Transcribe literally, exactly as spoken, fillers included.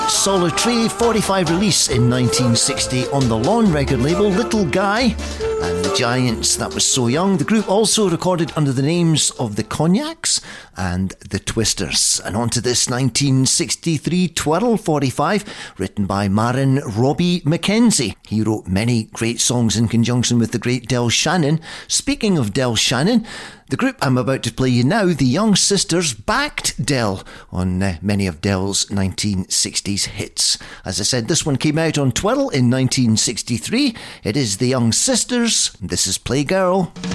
solitary forty-five release in nineteen sixty on the Lawn record label, Little Guy and the Giants. That was So Young. The group also recorded under the names of the Cognacs and the Twisters. And on to this nineteen sixty-three Twirl forty-five, written by Maren Robbie Mackenzie. He wrote many great songs in conjunction with the great Del Shannon. Speaking of Del Shannon, the group I'm about to play you now, the Young Sisters, backed Del on uh, many of Del's nineteen sixties hits. As I said, this one came out on Twirl in nineteen sixty-three. It is the Young Sisters. This is Playgirl.